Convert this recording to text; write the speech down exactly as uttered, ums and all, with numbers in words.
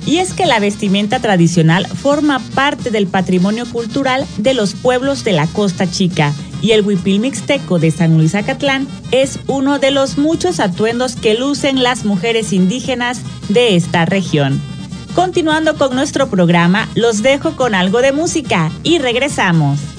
Y es que la vestimenta tradicional forma parte del patrimonio cultural de los pueblos de la Costa Chica, y el huipil mixteco de San Luis Acatlán es uno de los muchos atuendos que lucen las mujeres indígenas de esta región. Continuando con nuestro programa, los dejo con algo de música y regresamos.